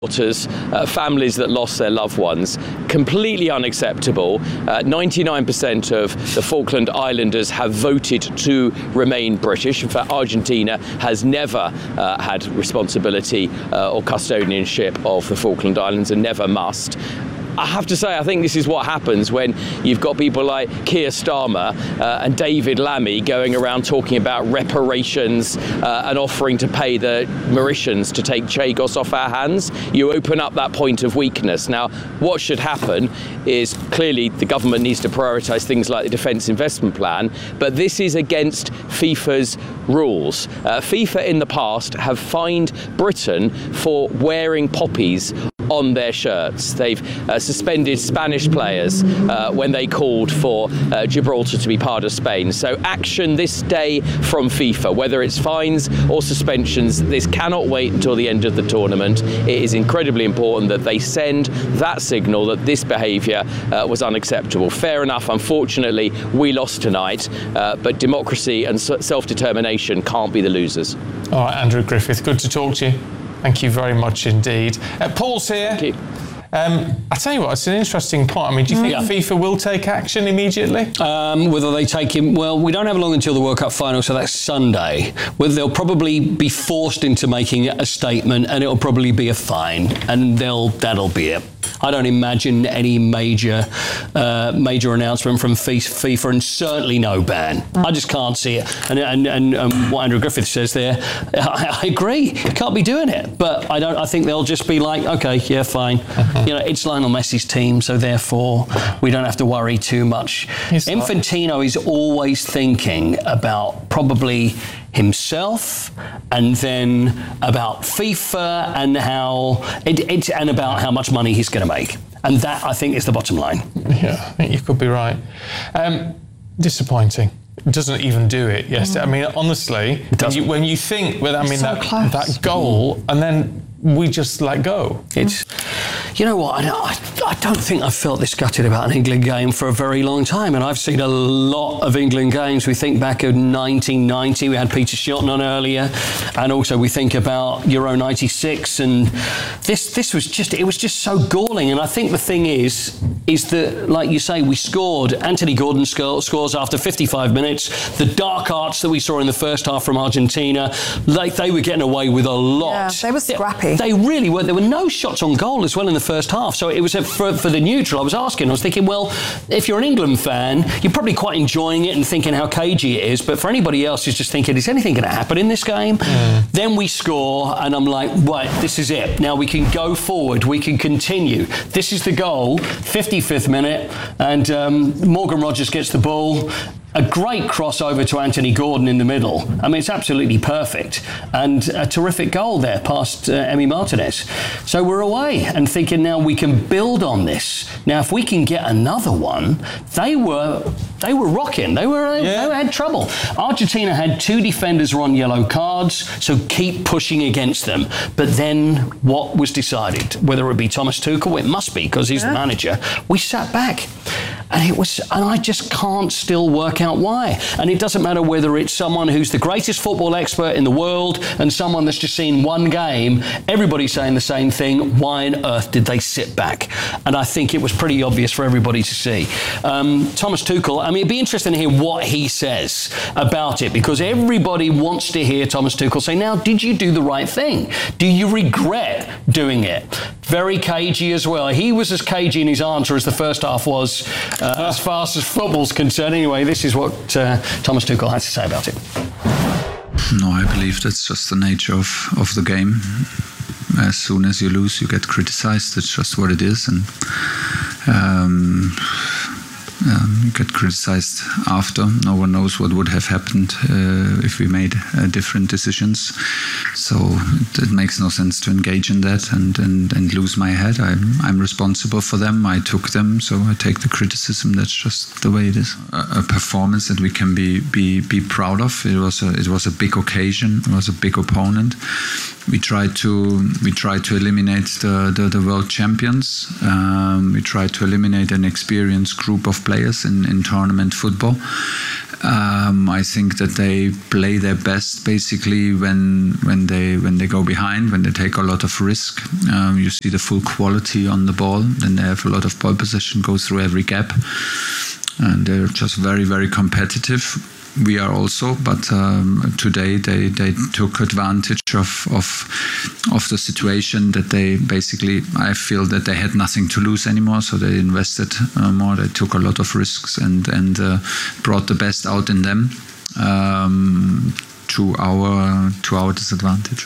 Families that lost their loved ones, completely unacceptable. 99% of the Falkland Islanders have voted to remain British. In fact, Argentina has never had responsibility or custodianship of the Falkland Islands and never must. I have to say, I think this is what happens when you've got people like Keir Starmer and David Lammy going around talking about reparations and offering to pay the Mauritians to take Chagos off our hands. You open up that point of weakness. Now, what should happen is clearly the government needs to prioritise things like the Defence Investment Plan, but this is against FIFA's rules. FIFA in the past have fined Britain for wearing poppies on their shirts. They've suspended Spanish players when they called for Gibraltar to be part of Spain. So action this day from FIFA, whether it's fines or suspensions. This cannot wait until the end of the tournament. It is incredibly important that they send that signal that this behaviour was unacceptable. Fair enough, unfortunately, we lost tonight, but democracy and self-determination can't be the losers. All right, Andrew Griffith, good to talk to you. Thank you very much indeed. Paul's here. Thank you. I tell you what, it's an interesting point. I mean, do you think FIFA will take action immediately? Whether they take him, well, we don't have long until the World Cup final, so that's Sunday. Whether they'll probably be forced into making a statement, and it'll probably be a fine, and that'll be it. I don't imagine any major announcement from FIFA, and certainly no ban. I just can't see it. And what Andrew Griffith says there, I agree. You can't be doing it. But I think they'll just be like, okay, yeah, fine. You know, it's Lionel Messi's team, so therefore we don't have to worry too much. Infantino is always thinking about probably himself, and then about FIFA and and about how much money he's going to make, and that I think is the bottom line. Yeah, I think you could be right. Disappointing. It doesn't even do it. Yes, I mean honestly, when you think, well, I mean that goal, and then we just let go. It's, you know what, I don't think I've felt this gutted about an England game for a very long time, and I've seen a lot of England games. We think back of 1990, we had Peter Shilton on earlier, and also we think about Euro 96, and this was just so galling. And I think the thing is that, like you say, we scored. Anthony Gordon scores after 55 minutes. The dark arts that we saw in the first half from Argentina, they were getting away with a lot. Yeah, they were scrappy. They really were. There were no shots on goal as well in the first half. So it was for the neutral. I was thinking, well, if you're an England fan, you're probably quite enjoying it and thinking how cagey it is. But for anybody else who's just thinking, is anything going to happen in this game? Then we score, and I'm like, right, this is it. Now we can go forward. We can continue. This is the goal. 55th minute, and Morgan Rogers gets the ball. A great crossover to Anthony Gordon in the middle. I mean, it's absolutely perfect. And a terrific goal there past Emi Martinez. So we're away and thinking now we can build on this. Now, if we can get another one, they were rocking. They had trouble. Argentina had 2 defenders on yellow cards, so keep pushing against them. But then what was decided? Whether it be Thomas Tuchel, it must be, because he's the manager. We sat back. And I just can't still work out why. And it doesn't matter whether it's someone who's the greatest football expert in the world and someone that's just seen one game. Everybody's saying the same thing. Why on earth did they sit back? And I think it was pretty obvious for everybody to see. Thomas Tuchel, I mean, it'd be interesting to hear what he says about it, because everybody wants to hear Thomas Tuchel say, now, did you do the right thing? Do you regret doing it? Very cagey as well. He was as cagey in his answer as the first half was, as far as football's concerned. Anyway, this is what Thomas Tuchel has to say about it. No, I believe that's just the nature of the game. As soon as you lose, you get criticized. It's just what it is. And you get criticized after. No one knows what would have happened if we made different decisions. So it makes no sense to engage in that and lose my head. I'm responsible for them. I took them, so I take the criticism. That's just the way it is. A performance that we can be proud of. It was a big occasion. It was a big opponent. We tried to eliminate the world champions. We tried to eliminate an experienced group of players in tournament football. I think that they play their best basically when they go behind, when they take a lot of risk. You see the full quality on the ball, then they have a lot of ball possession, go through every gap, and they're just very, very competitive. We are also, but today they took advantage of the situation that they basically, I feel that they had nothing to lose anymore, so they invested more. They took a lot of risks and brought the best out in them to our disadvantage.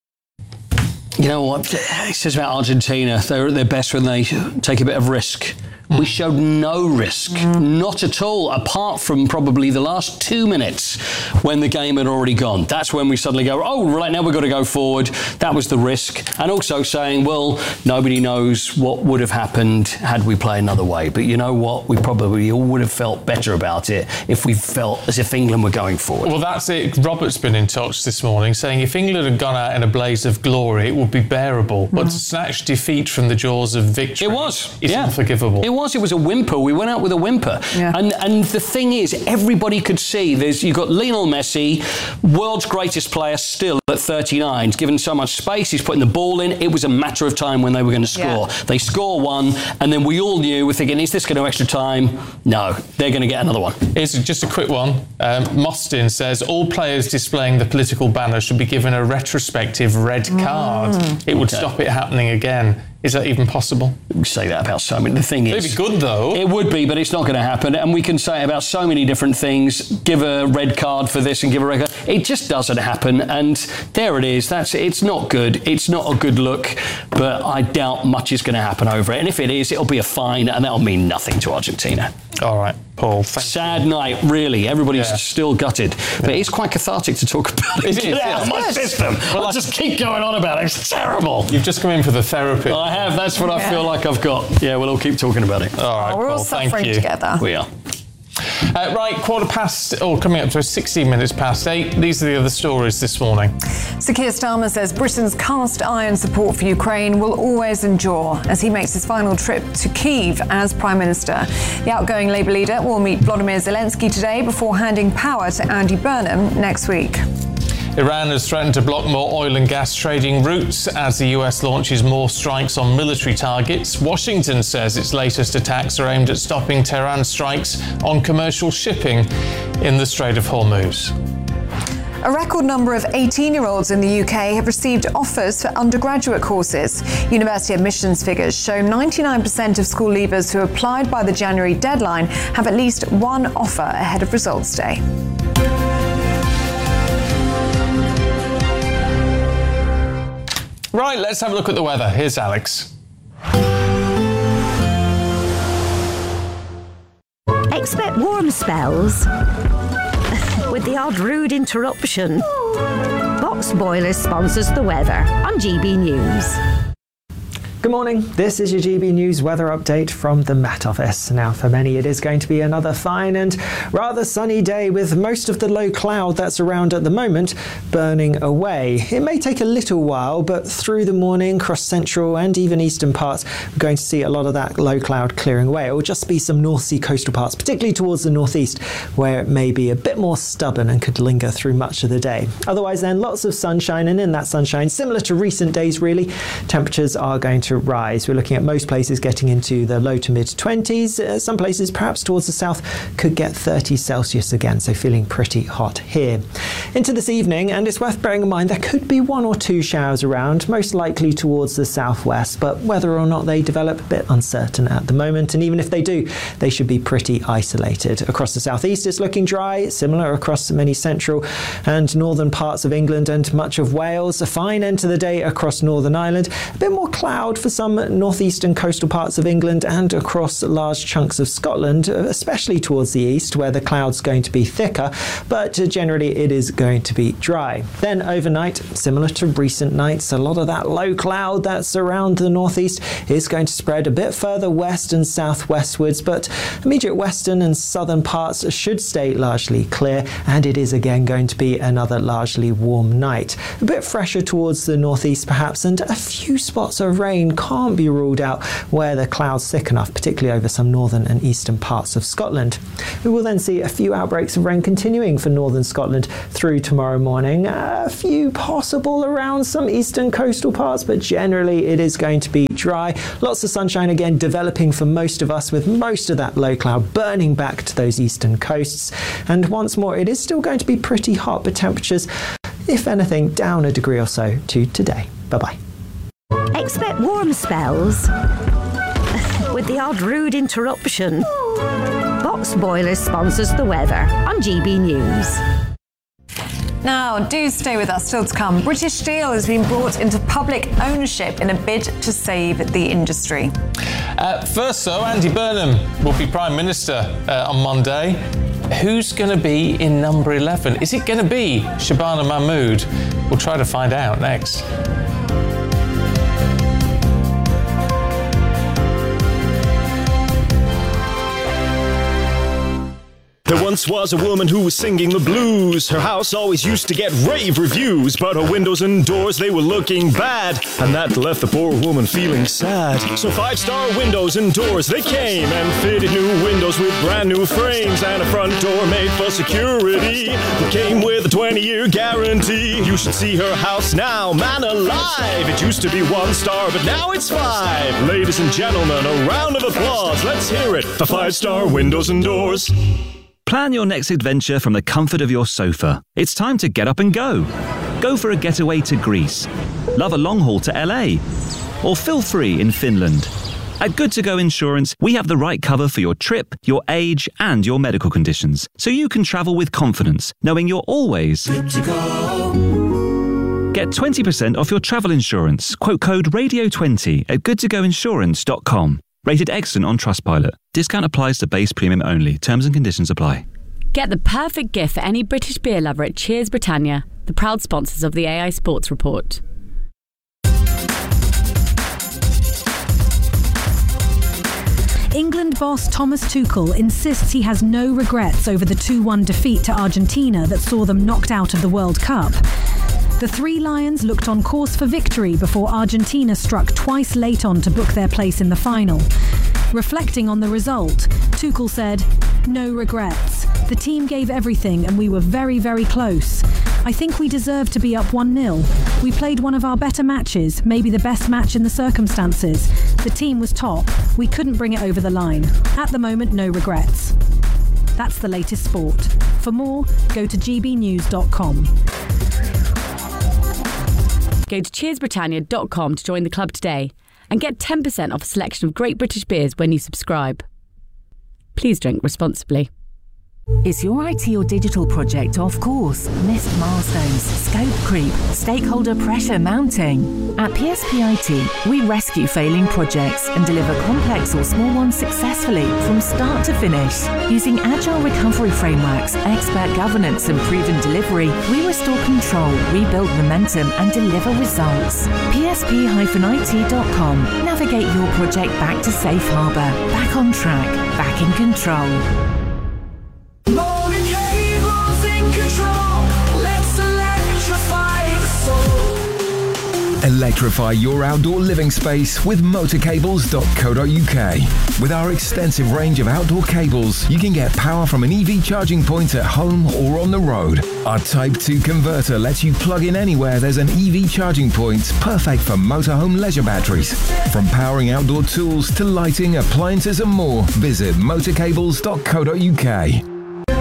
You know what? It says about Argentina, they're at their best when they take a bit of risk. We showed no risk, not at all, apart from probably the last 2 minutes when the game had already gone. That's when we suddenly go, oh, right, now we've got to go forward. That was the risk. And also saying, well, nobody knows what would have happened had we played another way. But you know what? We probably all would have felt better about it if we felt as if England were going forward. Well, that's it. Robert's been in touch this morning saying if England had gone out in a blaze of glory, it would be bearable. But to snatch defeat from the jaws of victory is unforgivable. It was a whimper. We went out with a whimper. Yeah. And the thing is, everybody could see, you've got Lionel Messi, world's greatest player still at 39. He's given so much space, he's putting the ball in. It was a matter of time when they were going to score. Yeah. They score one, and then we all knew, we're thinking, is this going to extra time? No, they're going to get another one. Here's just a quick one. Mostyn says, all players displaying the political banner should be given a retrospective red card. It would stop it happening again. Is that even possible? We say that about so many. The thing is, it'd be good though. It would be, but it's not going to happen. And we can say about so many different things. Give a red card for this and give a red card. It just doesn't happen. And there it is. It's not good. It's not a good look. But I doubt much is going to happen over it. And if it is, it'll be a fine, and that'll mean nothing to Argentina. All right, Paul. Sad night, really. Everybody's still gutted. But it's quite cathartic to talk about it. Get out of my system. Well, I'll just keep going on about it. It's terrible. You've just come in for the therapy. I have. That's what I feel like I've got. Yeah, we'll all keep talking about it. All right, we're all suffering together. We are. Right, coming up to 16 minutes past 8. These are the other stories this morning. Sir Keir Starmer says Britain's cast iron support for Ukraine will always endure as he makes his final trip to Kyiv as Prime Minister. The outgoing Labour leader will meet Volodymyr Zelensky today before handing power to Andy Burnham next week. Iran has threatened to block more oil and gas trading routes as the US launches more strikes on military targets. Washington says its latest attacks are aimed at stopping Tehran strikes on commercial shipping in the Strait of Hormuz. A record number of 18-year-olds in the UK have received offers for undergraduate courses. University admissions figures show 99% of school leavers who applied by the January deadline have at least one offer ahead of results day. Right, let's have a look at the weather. Here's Alex. Expect warm spells with the odd rude interruption. Box Boilers sponsors the weather on GB News. Good morning, this is your GB News weather update from the Met Office. Now for many it is going to be another fine and rather sunny day with most of the low cloud that's around at the moment burning away. It may take a little while, but through the morning across central and even eastern parts we're going to see a lot of that low cloud clearing away. It will just be some North Sea coastal parts, particularly towards the northeast, where it may be a bit more stubborn and could linger through much of the day. Otherwise then lots of sunshine, and in that sunshine, similar to recent days really, temperatures are going to rise. We're looking at most places getting into the low to mid 20s. Some places perhaps towards the south could get 30 Celsius again, so feeling pretty hot here. Into this evening, and it's worth bearing in mind there could be 1 or 2 showers around, most likely towards the southwest, but whether or not they develop a bit uncertain at the moment, and even if they do, they should be pretty isolated. Across the southeast it's looking dry, similar across many central and northern parts of England and much of Wales. A fine end to the day across Northern Ireland, a bit more cloud for some northeastern coastal parts of England and across large chunks of Scotland, especially towards the east where the cloud's going to be thicker, but generally it is going to be dry. Then overnight, similar to recent nights, a lot of that low cloud that's around the northeast is going to spread a bit further west and southwestwards, but immediate western and southern parts should stay largely clear, and it is again going to be another largely warm night. A bit fresher towards the northeast perhaps, and a few spots of rain rain can't be ruled out where the clouds thicken enough, particularly over some northern and eastern parts of Scotland. We will then see a few outbreaks of rain continuing for northern Scotland through tomorrow morning. A few possible around some eastern coastal parts, but generally it is going to be dry. Lots of sunshine again developing for most of us, with most of that low cloud burning back to those eastern coasts. And once more, it is still going to be pretty hot, but temperatures, if anything, down a degree or so to today. Bye-bye. Expect warm spells with the odd rude interruption. Box Boilers sponsors the weather on GB News. Now, do stay with us. Still to come, British Steel has been brought into public ownership in a bid to save the industry. First, though, Andy Burnham will be Prime Minister on Monday. Who's going to be in number 11? Is it going to be Shabana Mahmood? We'll try to find out next. There once was a woman who was singing the blues. Her house always used to get rave reviews, but her windows and doors, they were looking bad, and that left the poor woman feeling sad. So 5-star windows and doors, they came and fitted new windows with brand new frames, and a front door made for security that came with a 20-year guarantee. You should see her house now, man alive. It used to be 1 star, but now it's 5. Ladies and gentlemen, a round of applause. Let's hear it for 5-star windows and doors. Plan your next adventure from the comfort of your sofa. It's time to get up and go. Go for a getaway to Greece. Love a long haul to LA. Or feel free in Finland. At Good To Go Insurance, we have the right cover for your trip, your age, and your medical conditions, so you can travel with confidence, knowing you're always good to go. Get 20% off your travel insurance. Quote code RADIO20 at goodtogoinsurance.com. Rated excellent on Trustpilot. Discount applies to base premium only. Terms and conditions apply. Get the perfect gift for any British beer lover at Cheers Britannia, the proud sponsors of the AI Sports Report. England boss Thomas Tuchel insists he has no regrets over the 2-1 defeat to Argentina that saw them knocked out of the World Cup. The Three Lions looked on course for victory before Argentina struck twice late on to book their place in the final. Reflecting on the result, Tuchel said, "No regrets. The team gave everything and we were very, very close. I think we deserved to be up 1-0. We played one of our better matches, maybe the best match in the circumstances. The team was top. We couldn't bring it over the line. At the moment, no regrets." That's the latest sport. For more, go to gbnews.com. Go to cheersbritannia.com to join the club today and get 10% off a selection of great British beers when you subscribe. Please drink responsibly. Is your IT or digital project off course? Missed milestones, scope creep, stakeholder pressure mounting? At PSP IT, we rescue failing projects and deliver complex or small ones successfully from start to finish. Using agile recovery frameworks, expert governance and proven delivery, we restore control, rebuild momentum and deliver results. PSP-IT.com. Navigate your project back to safe harbour, back on track, back in control. Electrify your outdoor living space with motorcables.co.uk. With our extensive range of outdoor cables, you can get power from an EV charging point at home or on the road. Our Type 2 converter lets you plug in anywhere there's an EV charging point, perfect for motorhome leisure batteries. From powering outdoor tools to lighting, appliances and more, visit motorcables.co.uk.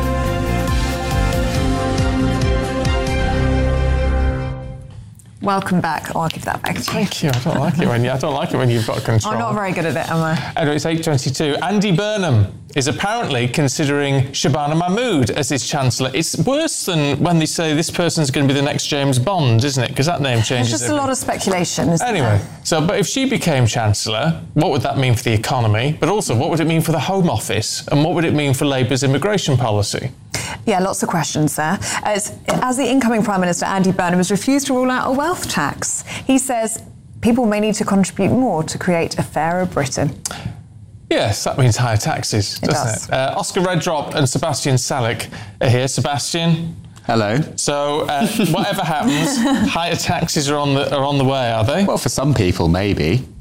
Welcome back. Oh, I'll give that back to you. Thank you. I don't like it when you've got control. I'm not very good at it, am I? Anyway, it's 8:22. Andy Burnham is apparently considering Shabana Mahmood as his Chancellor. It's worse than when they say this person's going to be the next James Bond, isn't it? Because that name changes. There's just a lot of speculation, isn't Anyway, there? but if she became Chancellor, what would that mean for the economy? But also, what would it mean for the Home Office? And what would it mean for Labour's immigration policy? Yeah, lots of questions there. As the incoming Prime Minister, Andy Burnham, has refused to rule out a wealth tax. He says people may need to contribute more to create a fairer Britain. Yes, that means higher taxes, doesn't it? Oscar Redrop and Sebastian Salick are here. Sebastian. Hello. So, whatever happens, higher taxes are on the way, are they? Well, for some people, maybe.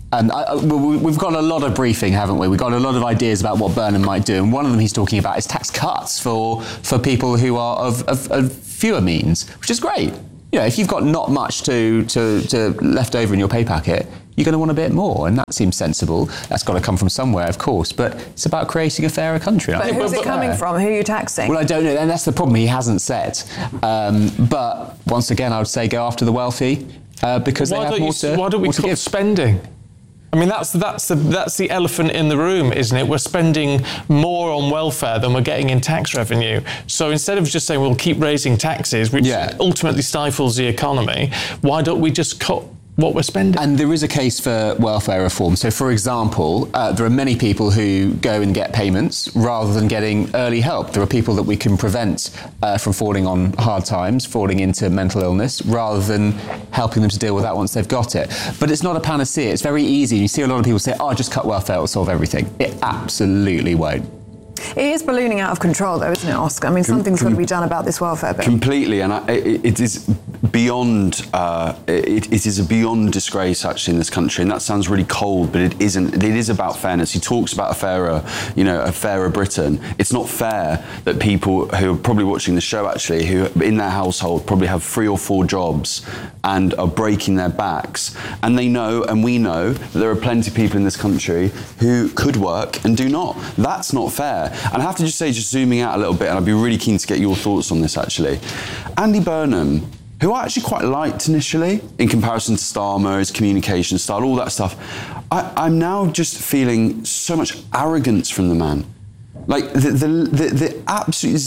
We've got a lot of briefing, haven't we? We've got a lot of ideas about what Burnham might do, and one of them he's talking about is tax cuts for people who are of fewer means, which is great. You know, if you've got not much to left over in your pay packet, you're going to want a bit more, and that seems sensible. That's got to come from somewhere, of course, but it's about creating a fairer country. But who's it coming from? Who are you taxing? Well, I don't know, and that's the problem. He hasn't said. But once again, I would say go after the wealthy because they have more to. Why don't we cut spending? I mean, that's the elephant in the room, isn't it? We're spending more on welfare than we're getting in tax revenue. So instead of just saying we'll keep raising taxes, which ultimately stifles the economy, why don't we just cut what we're spending? And there is a case for welfare reform. So, for example, there are many people who go and get payments rather than getting early help. There are people that we can prevent from falling on hard times, falling into mental illness, rather than helping them to deal with that once they've got it. But it's not a panacea. It's very easy. You see a lot of people say, just cut welfare, it'll solve everything. It absolutely won't. It is ballooning out of control, though, isn't it, Oscar? I mean, something's got to be done about this welfare bill. Completely, and it is beyond. It is a beyond disgrace, actually, in this country. And that sounds really cold, but it isn't. It is about fairness. He talks about a fairer Britain. It's not fair that people who are probably watching the show, actually, who in their household probably have 3 or 4 jobs and are breaking their backs, and they know, and we know, that there are plenty of people in this country who could work and do not. That's not fair. And I have to just say, just zooming out a little bit, and I'd be really keen to get your thoughts on this, actually. Andy Burnham, who I actually quite liked initially, in comparison to Starmer, his communication style, all that stuff, I'm now just feeling so much arrogance from the man. Like the absolute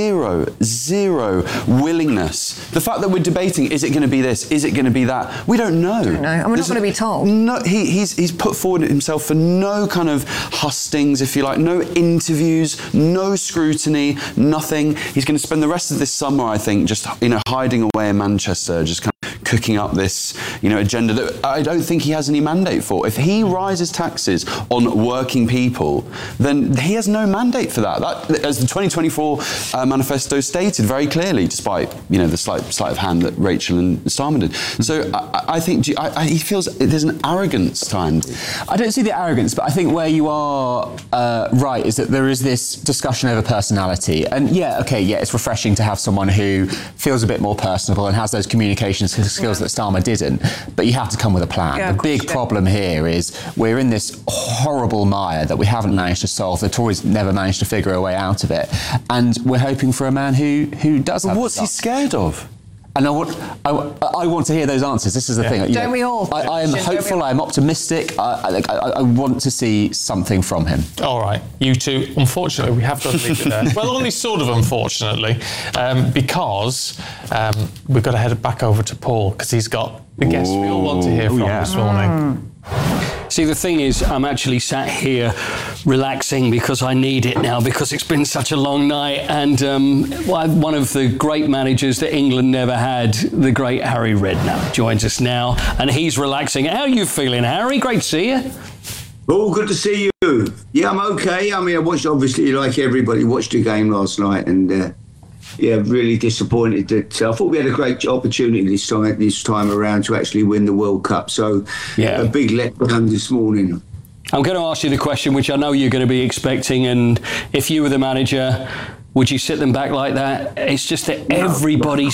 zero willingness. The fact that we're debating, is it going to be this? Is it going to be that? We don't know. And we're not going to be told. No, he's put forward himself for no kind of hustings, if you like, no interviews, no scrutiny, nothing. He's going to spend the rest of this summer, I think, just hiding away in Manchester, just kind of cooking up this agenda that I don't think he has any mandate for. If he rises taxes on working people, then he has no mandate for that. As the 2024 manifesto stated very clearly, despite the sleight of hand that Rachel and Starmer did. So I think he feels there's an arrogance time. I don't see the arrogance, but I think where you are right is that there is this discussion over personality. And it's refreshing to have someone who feels a bit more personable and has those communication skills that Starmer didn't. But you have to come with a plan. The big problem here is we're in this horrible mire that we haven't managed to solve. The Tories never managed to figure a way out of it, and we're hoping for a man who does. But what's he scared of? And I want to hear those answers. This is the thing. Don't we all? I am hopeful. I am optimistic. I want to see something from him. All right, you two. Unfortunately, we have got to leave it there. Well, only sort of unfortunately, because we've got to head back over to Paul because he's got the guest we all want to hear from this morning. See, the thing is, I'm actually sat here relaxing because I need it now, because it's been such a long night. And one of the great managers that England never had, the great Harry Redknapp, joins us now, and he's relaxing. How are you feeling, Harry? Great to see you. Oh, good to see you. Yeah, I'm okay. I mean, I watched, obviously, like everybody, watched the game last night, and really disappointed that I thought we had a great opportunity this time around to actually win the World Cup. So a big letdown this morning. I'm going to ask you the question which I know you're going to be expecting, and if you were the manager, would you sit them back like that? It's just that everybody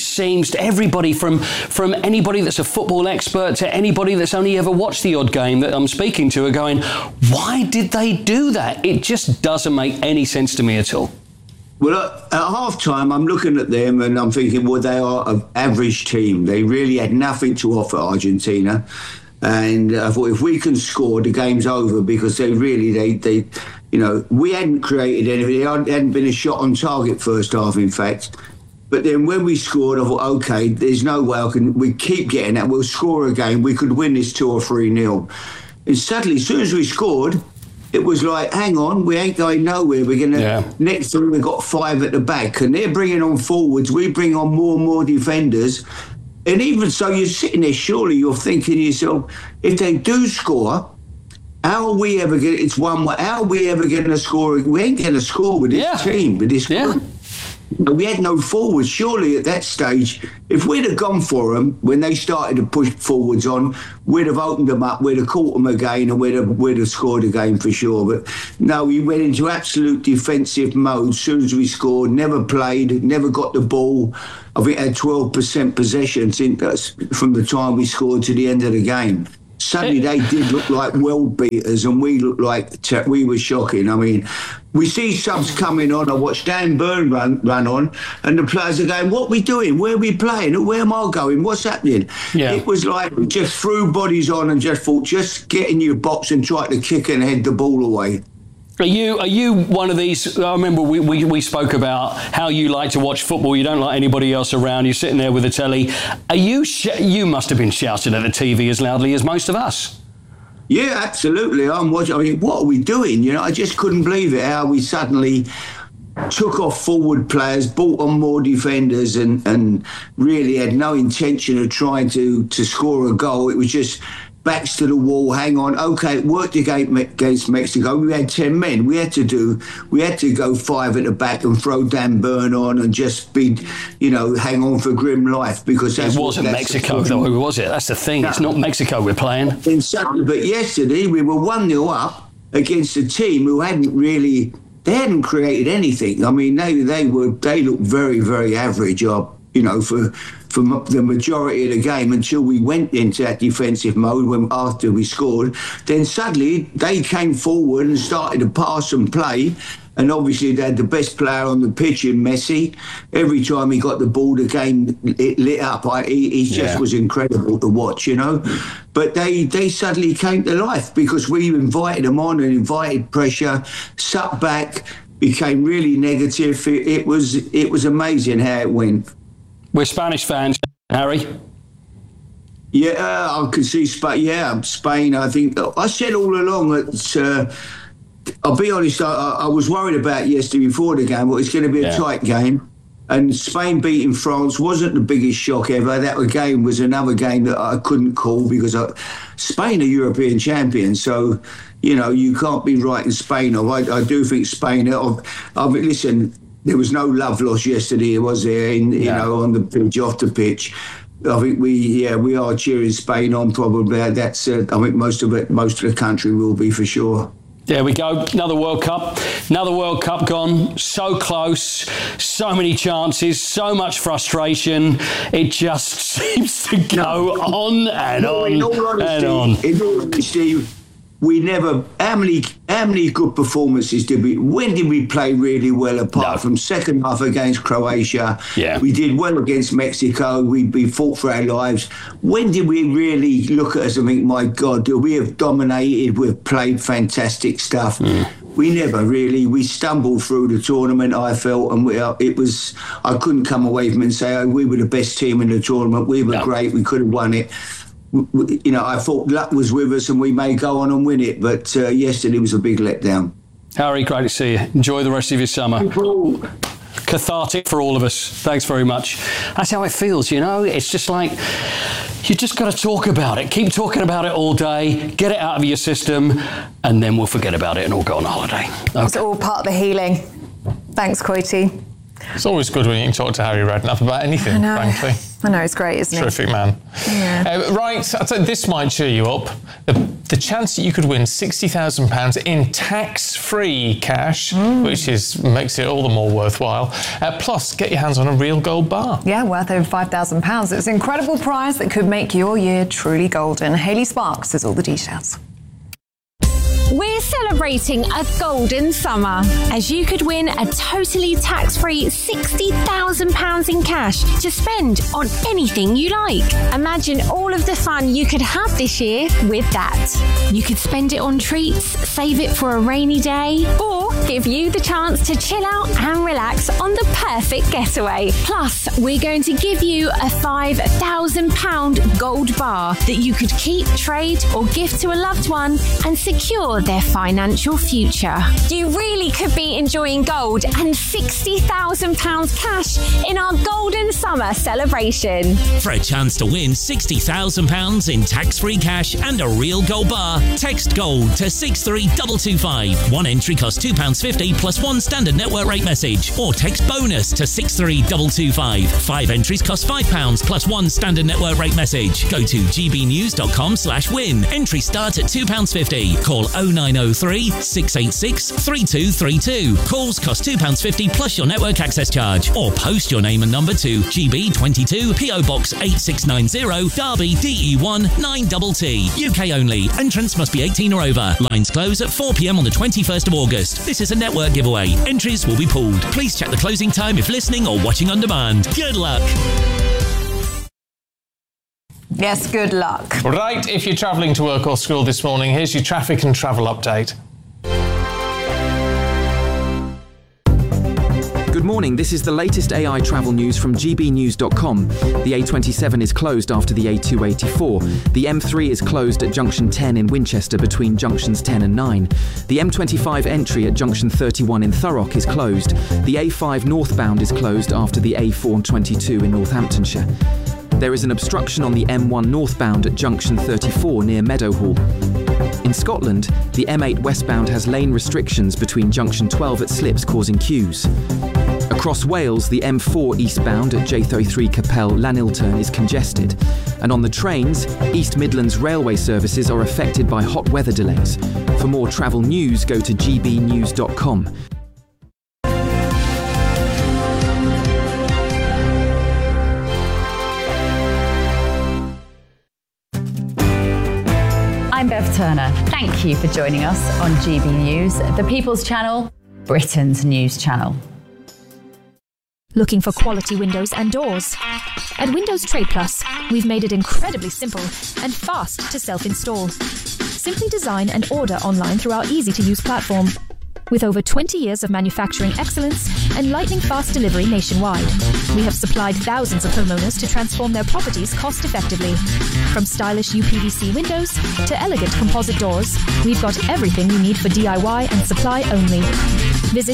from anybody that's a football expert to anybody that's only ever watched the odd game that I'm speaking to are going, why did they do that? It just doesn't make any sense to me at all. Well, at half-time, I'm looking at them and I'm thinking, well, they are an average team. They really had nothing to offer Argentina. And I thought, if we can score, the game's over, because they we hadn't created anything. There hadn't been a shot on target first half, in fact. But then when we scored, I thought, OK, there's no way we keep getting that. We'll score again. We could win this 2 or 3-0. And suddenly, as soon as we scored, it was like, hang on, we ain't going nowhere. We're going to, next thing we've got 5 at the back, and they're bringing on forwards. We bring on more and more defenders. And even so, you're sitting there, surely you're thinking to yourself, if they do score, how are we ever going to, it's 1-1, how are we ever going to score? We ain't going to score with this team, with this group. We had no forwards. Surely at that stage, if we'd have gone for them when they started to push forwards on, we'd have opened them up, we'd have caught them again, and we'd have scored a game for sure. But no, we went into absolute defensive mode as soon as we scored, never played, never got the ball. I think had 12% possession from the time we scored to the end of the game. Suddenly they did look like world beaters, and we looked like we were shocking. I mean, we see subs coming on. I watched Dan Burn run on, and the players are going, "What are we doing? Where are we playing? Where am I going? What's happening?" Yeah. It was like we just threw bodies on and just thought, just get in your box and try to kick and head the ball away. Are you one of these? I remember we spoke about how you like to watch football. You don't like anybody else around. You're sitting there with the telly. Are you? You must have been shouting at the TV as loudly as most of us. Yeah, absolutely. I'm watching. I mean, what are we doing? You know, I just couldn't believe it. How we suddenly took off forward players, brought on more defenders, and really had no intention of trying to score a goal. It was just backs to the wall, hang on. Okay, it worked against Mexico. We had 10 men. We had to go 5 at the back and throw Dan Burn on and just be, hang on for grim life, because it wasn't Mexico though, was it? That's the thing. No. It's not Mexico we're playing. But yesterday we were 1-0 up against a team who hadn't created anything. I mean, they looked very, very average. For the majority of the game, until we went into that defensive mode after we scored. Then suddenly they came forward and started to pass and play, and obviously they had the best player on the pitch in Messi. Every time he got the ball, the game it lit up. He just was incredible to watch, But they suddenly came to life because we invited them on and invited pressure, sucked back, became really negative. It was amazing how it went. We're Spanish fans, Harry. Yeah, I can see Spain. Yeah, Spain. I think I said all along that. I'll be honest. I was worried about yesterday before the game, but it's going to be a tight game. And Spain beating France wasn't the biggest shock ever. That game was another game that I couldn't call because Spain are European champions. So, you can't be right in Spain. I do think Spain. Listen. There was no love lost yesterday, was there? On the pitch, off the pitch. I think we are cheering Spain on. Probably that's. I think most of the country will be for sure. There we go. Another World Cup gone. So close. So many chances. So much frustration. It just seems to go on and on and on. In all honesty, we never. How many good performances did we? When did we play really well? Apart from second half against Croatia, we did well against Mexico. We fought for our lives. When did we really look at us and think, my God, we have dominated? We've played fantastic stuff. We never really. We stumbled through the tournament, I felt, and I couldn't come away from it and say, we were the best team in the tournament. We were great. We could have won it. I thought luck was with us and we may go on and win it, but yesterday was a big letdown. Harry, great to see you. Enjoy the rest of your summer. Cathartic for all of us. Thanks very much. That's how it feels, It's just like you just got to talk about it. Keep talking about it all day. Get it out of your system, and then we'll forget about it and all go on holiday. Okay. It's all part of the healing. Thanks, Coity. It's always good when you can talk to Harry Redknapp about anything, frankly. I know, it's great, isn't it? Terrific man. Yeah. Right, I'll tell you, this might cheer you up. The chance that you could win £60,000 in tax-free cash, which makes it all the more worthwhile. Plus, get your hands on a real gold bar. Yeah, worth over £5,000. It's an incredible prize that could make your year truly golden. Hayley Sparks has all the details. We're celebrating a golden summer, as you could win a totally tax-free £60,000 in cash to spend on anything you like. Imagine all of the fun you could have this year with that. You could spend it on treats, save it for a rainy day, or give you the chance to chill out and relax on the perfect getaway. Plus, we're going to give you a £5,000 gold bar that you could keep, trade, or gift to a loved one and secure secure their financial future. You really could be enjoying gold and £60,000 cash in our Golden Summer celebration. For a chance to win £60,000 in tax-free cash and a real gold bar, text GOLD to 63225. One entry costs £2.50 plus one standard network rate message, or text BONUS to 63225. 5 entries cost £5 plus one standard network rate message. Go to gbnews.com/win. Entries start at £2.50. Call 0903 686 3232. Calls cost £2.50 plus your network access charge, or post your name and number to GB22 PO Box 8690 Derby DE1 9TT. UK only. Entrance must be 18 or over. Lines close at 4 p.m. on the 21st of August. This is a network giveaway. Entries will be pulled. Please check the closing time if listening or watching on demand. Good luck. Yes, good luck. Right, if you're travelling to work or school this morning, here's your traffic and travel update. Good morning, this is the latest AI travel news from gbnews.com. The A27 is closed after the A284. The M3 is closed at junction 10 in Winchester between junctions 10 and 9. The M25 entry at junction 31 in Thurrock is closed. The A5 northbound is closed after the A422 in Northamptonshire. There is an obstruction on the M1 northbound at junction 34 near Meadowhall. In Scotland, the M8 westbound has lane restrictions between junction 12 at Slips, causing queues. Across Wales, the M4 eastbound at J33 Capel Llanilturn is congested. And on the trains, East Midlands railway services are affected by hot weather delays. For more travel news, go to gbnews.com. I'm Bev Turner. Thank you for joining us on GB News, the People's Channel, Britain's news channel. Looking for quality windows and doors? At Windows Trade Plus, we've made it incredibly simple and fast to self-install. Simply design and order online through our easy-to-use platform. With over 20 years of manufacturing excellence and lightning-fast delivery nationwide, we have supplied thousands of homeowners to transform their properties cost-effectively. From stylish UPVC windows to elegant composite doors, we've got everything you need for DIY and supply only. Visit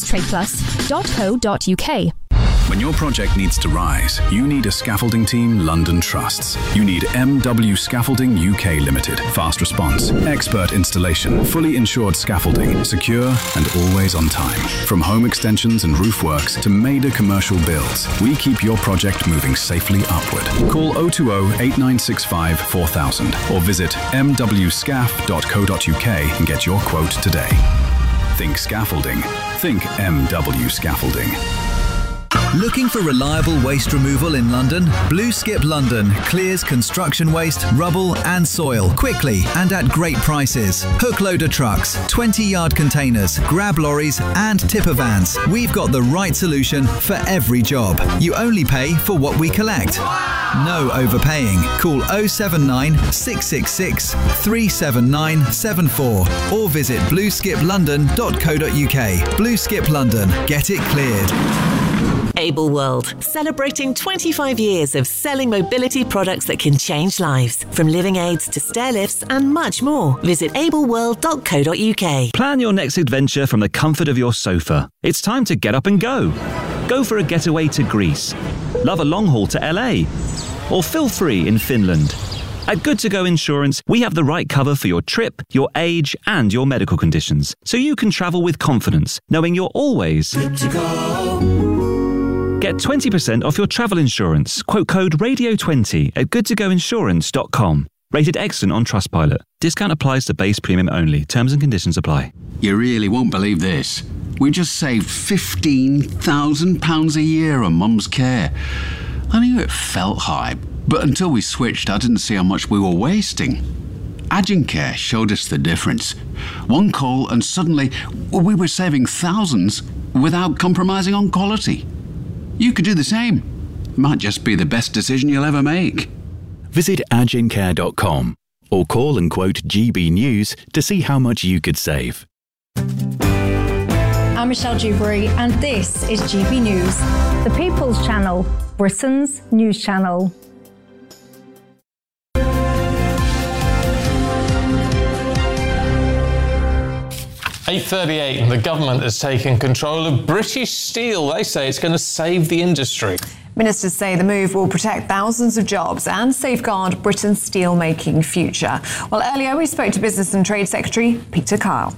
windowstradeplus.co.uk. When your project needs to rise, you need a scaffolding team London trusts. You need MW Scaffolding UK Limited. Fast response, expert installation, fully insured scaffolding, secure and always on time. From home extensions and roof works to major commercial builds, we keep your project moving safely upward. Call 020 8965 4000 or visit mwscaf.co.uk and get your quote today. Think scaffolding. Think MW Scaffolding. Looking for reliable waste removal in London? Blue Skip London clears construction waste, rubble and soil quickly and at great prices. Hook loader trucks, 20-yard containers, grab lorries and tipper vans. We've got the right solution for every job. You only pay for what we collect. No overpaying. Call 079 666 37974 or visit blueskiplondon.co.uk. Blue Skip London. Get it cleared. Able World, celebrating 25 years of selling mobility products that can change lives. From living aids to stair lifts and much more. Visit ableworld.co.uk. Plan your next adventure from the comfort of your sofa. It's time to get up and go. Go for a getaway to Greece. Love a long haul to LA. Or feel free in Finland. At Good To Go Insurance, we have the right cover for your trip, your age, and your medical conditions, so you can travel with confidence, knowing you're always good to go. Get 20% off your travel insurance. Quote code RADIO20 at goodtogoinsurance.com. Rated excellent on Trustpilot. Discount applies to base premium only. Terms and conditions apply. You really won't believe this. We just saved £15,000 a year on Mum's care. I knew it felt high, but until we switched, I didn't see how much we were wasting. Agencare showed us the difference. One call and suddenly we were saving thousands without compromising on quality. You could do the same. Might just be the best decision you'll ever make. Visit agencare.com or call and quote GB News to see how much you could save. I'm Michelle Dewberry and this is GB News. The People's Channel, Britain's news channel. 8:38, and the government has taken control of British Steel. They say it's going to save the industry. Ministers say the move will protect thousands of jobs and safeguard Britain's steel-making future. Well, earlier we spoke to Business and Trade Secretary Peter Kyle.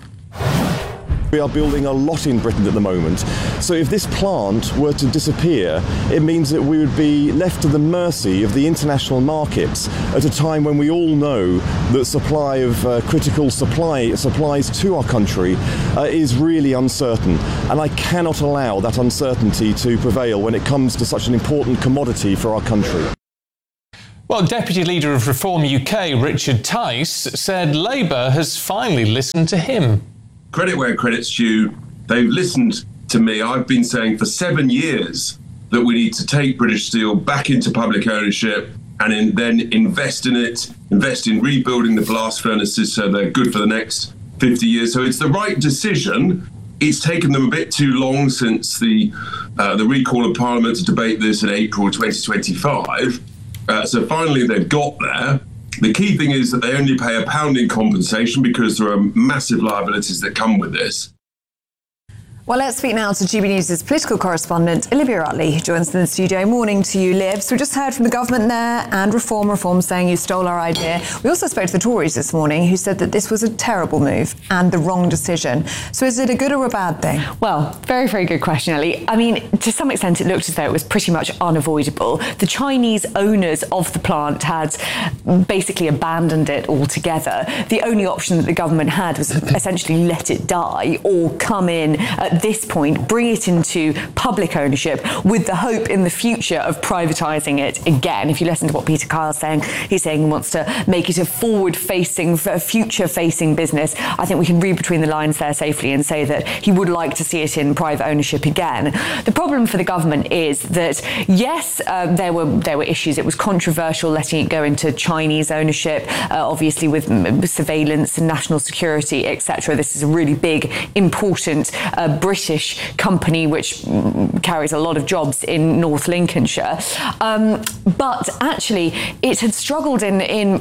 We are building a lot in Britain at the moment, so if this plant were to disappear, it means that we would be left to the mercy of the international markets at a time when we all know that supply of critical supplies to our country is really uncertain, and I cannot allow that uncertainty to prevail when it comes to such an important commodity for our country. Well, Deputy Leader of Reform UK, Richard Tice, said Labour has finally listened to him. Credit where credit's due. They've listened to me. I've been saying for 7 years that we need to take British Steel back into public ownership and then invest in it, invest in rebuilding the blast furnaces so they're good for the next 50 years. So it's the right decision. It's taken them a bit too long since the recall of Parliament to debate this in April 2025. So finally they've got there. The key thing is that they only pay £1 in compensation because there are massive liabilities that come with this. Well, let's speak now to GB News' political correspondent, Olivia Utley, who joins us in the studio. Morning to you, Liv. So we just heard from the government there and Reform saying you stole our idea. We also spoke to the Tories this morning who said that this was a terrible move and the wrong decision. So is it a good or a bad thing? Well, very, very good question, Ellie. I mean, to some extent, it looked as though it was pretty much unavoidable. The Chinese owners of the plant had basically abandoned it altogether. The only option that the government had was essentially let it die or come in at this point, bring it into public ownership with the hope in the future of privatising it again. If you listen to what Peter Kyle's saying, he's saying he wants to make it a forward-facing, future-facing business. I think we can read between the lines there safely and say that he would like to see it in private ownership again. The problem for the government is that, yes, there were issues. It was controversial letting it go into Chinese ownership, obviously with surveillance and national security, etc. This is a really big, important British company which carries a lot of jobs in North Lincolnshire, but actually it had struggled in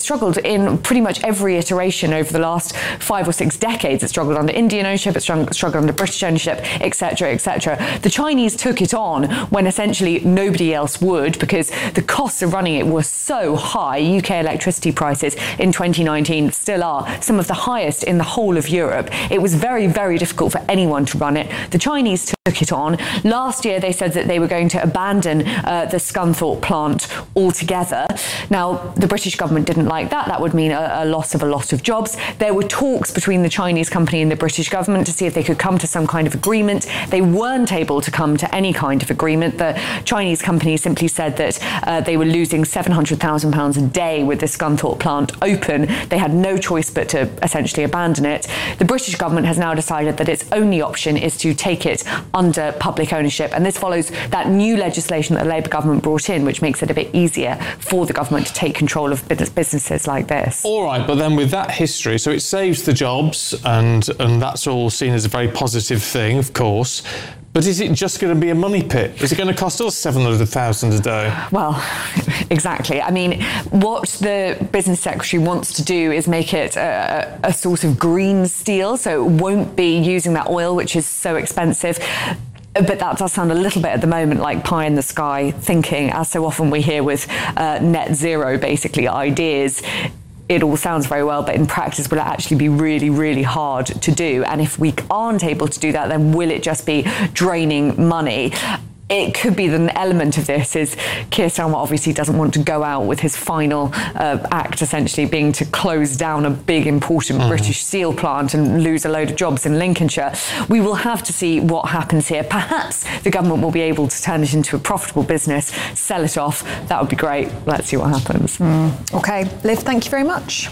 pretty much every iteration over the last 5 or 6 decades. It struggled under Indian ownership, it struggled under British ownership, etc., etc. The Chinese took it on when essentially nobody else would, because the costs of running it were so high. UK electricity prices in 2019 still are some of the highest in the whole of Europe. It was very, very difficult for anyone to run it. The Chinese took it on. Last year they said that they were going to abandon the Scunthorpe plant altogether. Now, the British government didn't like that. That would mean a loss of a lot of jobs. There were talks between the Chinese company and the British government to see if they could come to some kind of agreement. They weren't able to come to any kind of agreement. The Chinese company simply said that they were losing £700,000 a day with the Scunthorpe plant open. They had no choice but to essentially abandon it. The British government has now decided that its only option is to take it under public ownership, and this follows that new legislation that the Labour government brought in, which makes it a bit easier for the government to take control of businesses like this. All right, but then with that history, so it saves the jobs, and that's all seen as a very positive thing, of course. But is it just going to be a money pit? Is it going to cost us $700,000 a day? Well, exactly. I mean, what the business secretary wants to do is make it a sort of green steel, so it won't be using that oil, which is so expensive. But that does sound a little bit at the moment like pie in the sky thinking, as so often we hear with net zero, basically, ideas. It all sounds very well, but in practice, will it actually be really, really hard to do? And if we aren't able to do that, then will it just be draining money? It could be that an element of this is Keir Starmer obviously doesn't want to go out with his final act essentially being to close down a big important British steel plant and lose a load of jobs in Lincolnshire. We will have to see what happens here. Perhaps the government will be able to turn it into a profitable business, sell it off. That would be great. Let's see what happens. OK, Liv, thank you very much.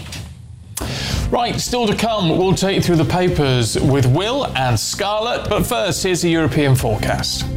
Right, still to come, we'll take you through the papers with Will and Scarlett. But first, here's the European forecast.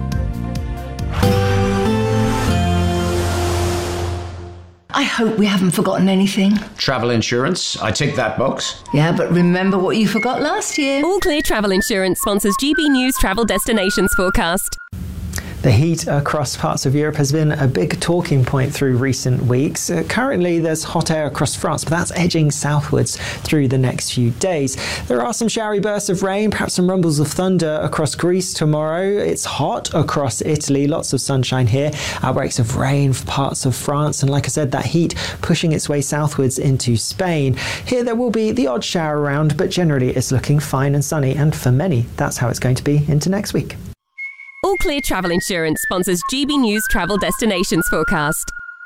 I hope we haven't forgotten anything. Travel insurance, I tick that box. Yeah, but remember what you forgot last year. All Clear Travel Insurance sponsors GB News Travel Destinations Forecast. The heat across parts of Europe has been a big talking point through recent weeks. Currently, there's hot air across France, but that's edging southwards through the next few days. There are some showery bursts of rain, perhaps some rumbles of thunder across Greece tomorrow. It's hot across Italy, lots of sunshine here. Outbreaks of rain for parts of France, and like I said, that heat pushing its way southwards into Spain. Here there will be the odd shower around, but generally it's looking fine and sunny, and for many, that's how it's going to be into next week. All Clear Travel Insurance sponsors GB News Travel Destinations Forecast.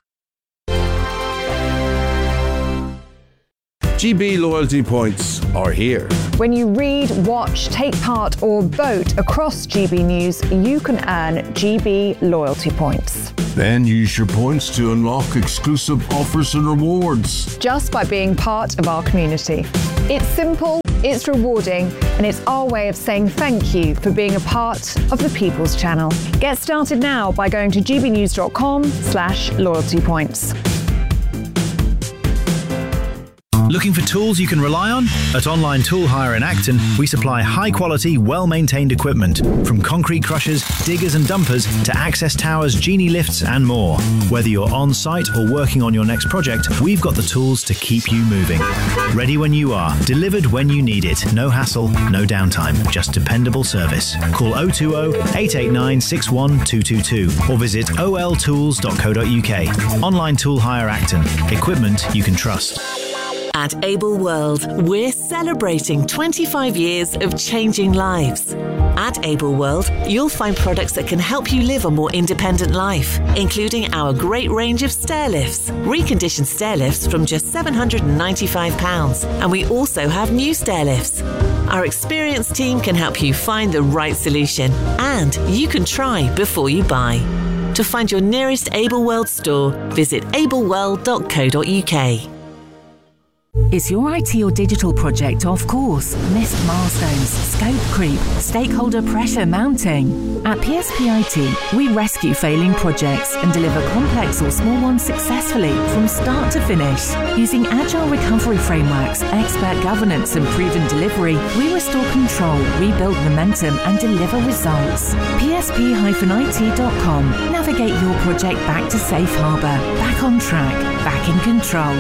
GB loyalty points are here. When you read, watch, take part or vote across GB News, you can earn GB loyalty points. Then use your points to unlock exclusive offers and rewards. Just by being part of our community. It's simple, it's rewarding, and it's our way of saying thank you for being a part of the People's Channel. Get started now by going to gbnews.com/loyalty points. Looking for tools you can rely on? At Online Tool Hire in Acton, we supply high-quality, well-maintained equipment, from concrete crushers, diggers and dumpers to access towers, genie lifts and more. Whether you're on-site or working on your next project, we've got the tools to keep you moving. Ready when you are, delivered when you need it. No hassle, no downtime, just dependable service. Call 020-889-61222 or visit oltools.co.uk. Online Tool Hire Acton. Equipment you can trust. At Able World, we're celebrating 25 years of changing lives. At Able World, you'll find products that can help you live a more independent life, including our great range of stair lifts, reconditioned stair lifts from just £795, and we also have new stair lifts. Our experienced team can help you find the right solution, and you can try before you buy. To find your nearest Able World store, visit ableworld.co.uk. Is your IT or digital project off course? Missed milestones, scope creep, stakeholder pressure mounting? At PSP IT, we rescue failing projects and deliver complex or small ones successfully from start to finish. Using agile recovery frameworks, expert governance and proven delivery, we restore control, rebuild momentum and deliver results. PSP-IT.com. Navigate your project back to safe harbour, back on track, back in control.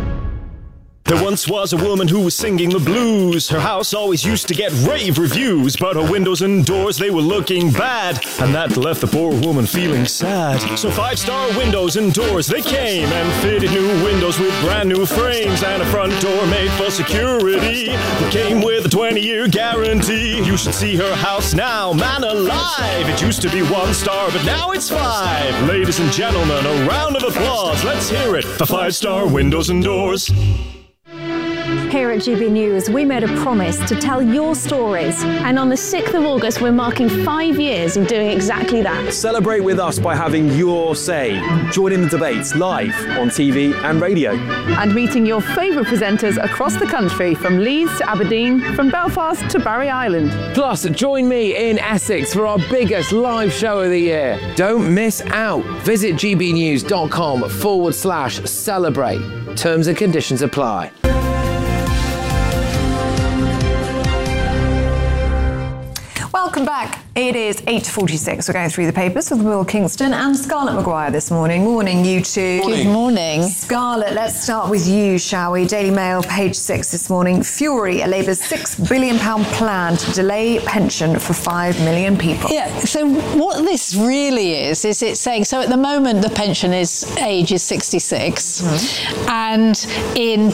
There once was a woman who was singing the blues. Her house always used to get rave reviews, but her windows and doors, they were looking bad, and that left the poor woman feeling sad. So 5-star windows and doors, they came and fitted new windows with brand new frames and a front door made for security. It came with a 20-year guarantee. You should see her house now, man alive. It used to be 1 star, but now it's 5. Ladies and gentlemen, a round of applause. Let's hear it for 5-star windows and doors. Here at GB News, we made a promise to tell your stories. And on the 6th of August, we're marking 5 years of doing exactly that. Celebrate with us by having your say. Join in the debates live on TV and radio. And meeting your favourite presenters across the country, from Leeds to Aberdeen, from Belfast to Barry Island. Plus, join me in Essex for our biggest live show of the year. Don't miss out. Visit gbnews.com/celebrate. Terms and conditions apply. Welcome back. It is 8:46. We're going through the papers with Will Kingston and Scarlett Maguire this morning. Morning, you two. Good morning. Scarlett, let's start with you, shall we? Daily Mail, page 6 this morning. Fury, Labour's £6 billion plan to delay pension for 5 million people. Yeah, so what this really is it's saying, so at the moment the pension age is 66, and in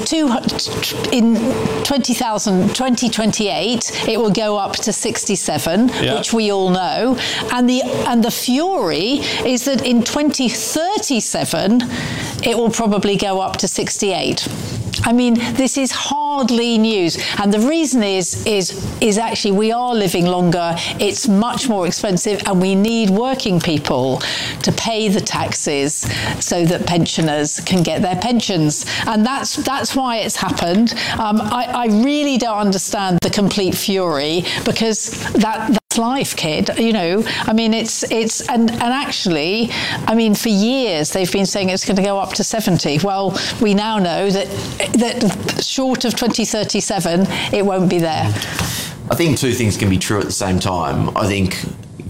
2028 it will go up to 67, which we all know, and the fury is that in 2037 it will probably go up to 68. I mean, this is hardly news, and the reason is actually we are living longer. It's much more expensive, and we need working people to pay the taxes so that pensioners can get their pensions, and that's why it's happened. I really don't understand the complete fury, because that's life, kid. You know, I mean, it's and actually, I mean, for years they've been saying it's going to go up to 70. Well, we now know that short of 2037, it won't be there. I think two things can be true at the same time. I think,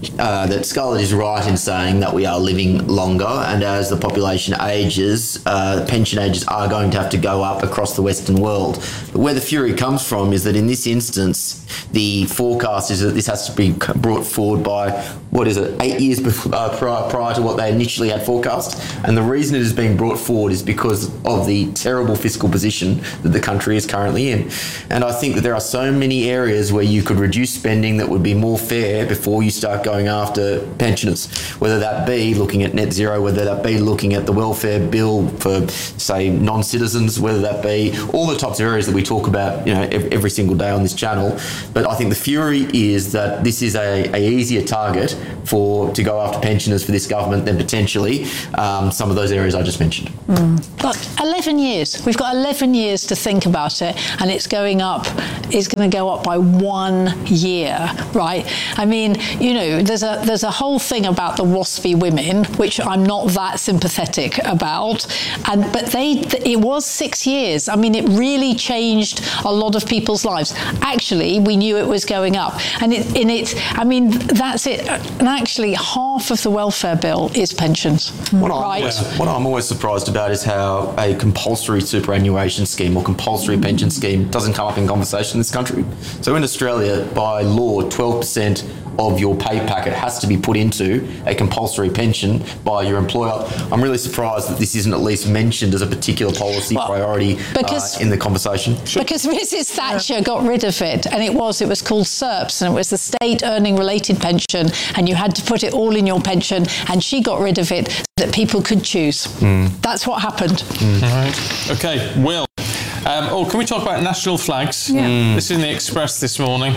that Scarlett is right in saying that we are living longer, and as the population ages, pension ages are going to have to go up across the Western world. But where the fury comes from is that in this instance, the forecast is that this has to be brought forward by, 8 years prior to what they initially had forecast. And the reason it is being brought forward is because of the terrible fiscal position that the country is currently in. And I think that there are so many areas where you could reduce spending that would be more fair before you start going after pensioners, whether that be looking at net zero, whether that be looking at the welfare bill for, say, non-citizens, whether that be all the types of areas that we talk about, every single day on this channel. But I think the fury is that this is a easier target to go after pensioners for this government than potentially some of those areas I just mentioned. Look, 11 years. We've got 11 years to think about it, and it's going up. It's going to go up by 1 year, right? I mean, there's a whole thing about the waspy women, which I'm not that sympathetic about, but it was 6 years. I mean, it really changed a lot of people's lives. Actually, we knew it was going up, and that's it. And actually, half of the welfare bill is pensions. What I'm always surprised about is how a compulsory superannuation scheme or compulsory pension scheme doesn't come up in conversation in this country. So in Australia, by law, 12% of your pay packet has to be put into a compulsory pension by your employer. I'm really surprised that this isn't at least mentioned as a particular policy priority in the conversation. Because Mrs. Thatcher got rid of it, and it was called SERPS, and it was the state earning related pension, and you had to put it all in your pension, and she got rid of it so that people could choose. That's what happened. All right. Okay, Will. Can we talk about national flags? Yeah. This is in the Express this morning.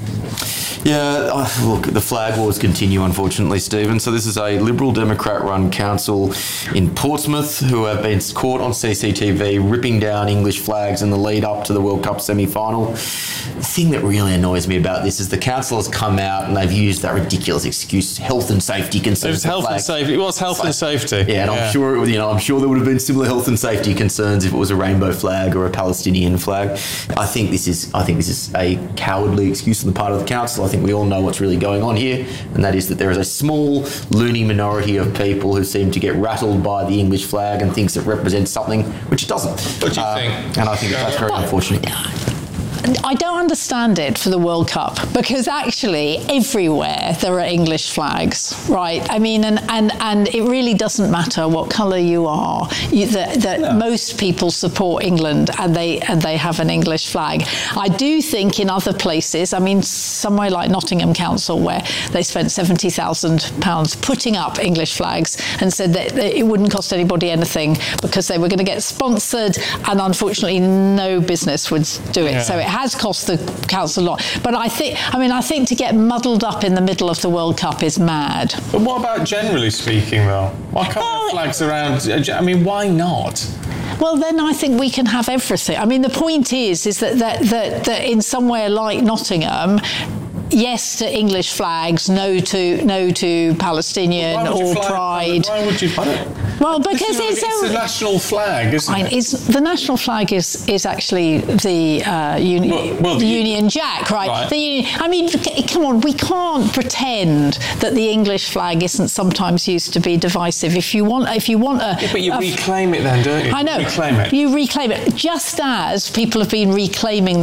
Yeah, look, the flag wars continue, unfortunately, Stephen. So this is a Liberal Democrat-run council in Portsmouth who have been caught on CCTV ripping down English flags in the lead up to the World Cup semi-final. The thing that really annoys me about this is the council has come out and they've used that ridiculous excuse, health and safety concerns. It was health and safety. It was health and safety. Yeah, and I'm sure there would have been similar health and safety concerns if it was a rainbow flag or a Palestinian flag. I think this is a cowardly excuse on the part of the council. I think we all know what's really going on here, and that is that there is a small loony minority of people who seem to get rattled by the English flag and thinks it represents something which it doesn't. What do you think? And I think that's very unfortunate. I don't understand it for the World Cup, because actually everywhere there are English flags, right? I mean, and it really doesn't matter what colour you are. Most people support England, and they have an English flag. I do think in other places, I mean, somewhere like Nottingham Council, where they spent £70,000 putting up English flags and said that it wouldn't cost anybody anything because they were going to get sponsored, and unfortunately no business would do it. So it has cost the council a lot. But I think to get muddled up in the middle of the World Cup is mad. But what about generally speaking, though? Why can't there flags around? I mean, why not? Well, then I think we can have everything. I mean, the point is that in somewhere like Nottingham, yes to English flags, no to Palestinian or Pride. Why would you? Well, because it's the national flag, isn't it? The national flag is actually the Union Jack, right? I mean, come on, we can't pretend that the English flag isn't sometimes used to be divisive. If you want but you reclaim it then, don't you? I know. Reclaim it. You reclaim it, just as people have been reclaiming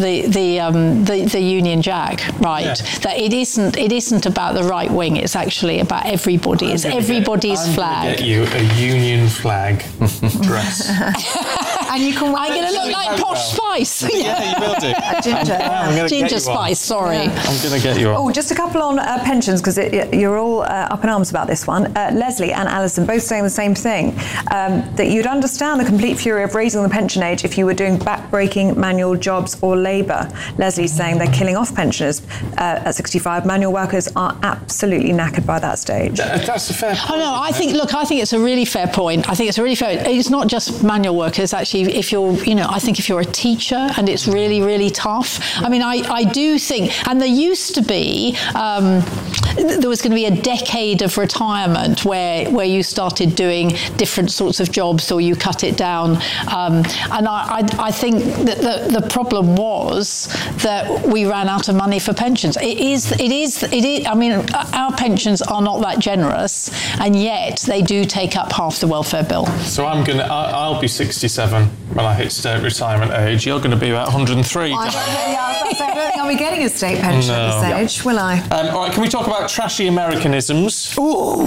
the Union Jack, right? Yeah. That it isn't about the right wing. It's actually about everybody. It's everybody's flag. I'm get you a Union flag dress. And you can. I'm going to look like Posh Spice. Yeah, you will do. Ginger Spice. Sorry. I'm going to get you on. Oh, just a couple on pensions, because you're all up in arms about this one. Leslie and Alison both saying the same thing, that you'd understand the complete fury of raising the pension age if you were doing back-breaking manual jobs or labour. Leslie's saying they're killing off pensioners at 65. Manual workers are absolutely knackered by that stage. That's a fair point. Oh, no, I think it's a really fair point. I think it's a really fair. It's not just manual workers. Actually, I think if you're a teacher and it's really, really tough. I mean, I do think, and there used to be there was going to be a decade of retirement where you started doing different sorts of jobs or you cut it down. And I think that the problem was that we ran out of money for pensions. It is. I mean, our pensions are not that generous, and yet they do take up half the welfare bill. So I'll be 67 when I hit state retirement age. You're going to be about 103. I don't think I'll be getting a state pension at this age, will I? All right, can we talk about trashy Americanisms? Ooh.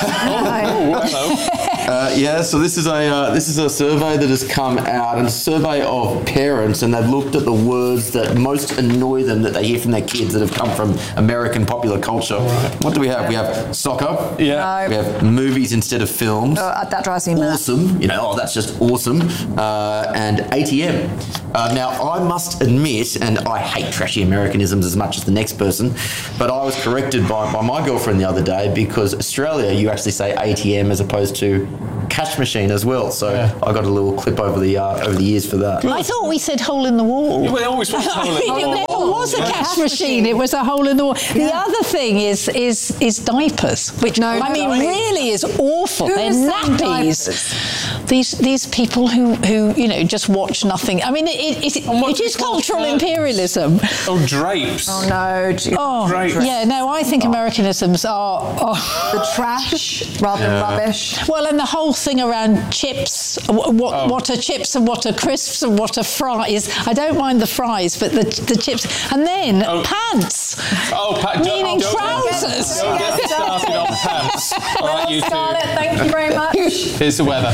Hello. So this is a survey that has come out, and a survey of parents, and they've looked at the words that most annoy them that they hear from their kids that have come from American popular culture. Right. What do we have? We have soccer. Yeah. We have movies instead of films. That drives me mad. Awesome. That's just awesome. And ATM. Now, I must admit, and I hate trashy Americanisms as much as the next person, but I was corrected by my girlfriend the other day, because Australia, you actually say ATM as opposed to cash machine as well. So I got a little clip over the years for that. I thought we said hole in the wall. We always was hole in the wall. It never was a cash machine. It was a hole in the wall. Yeah. The other thing is diapers, which really is awful. They're nappies. These people who just watch nothing. I mean, it is cultural imperialism. Oh, drapes. Oh no. Oh, drapes. Yeah. No, I think Americanisms are the trash rather than rubbish. Well, and the whole thing around chips. What are chips and what are crisps and what are fries? I don't mind the fries, but the chips. And then pants. Meaning trousers. Don't get started on pants. All right, you two. Thank you very much. Here's the weather.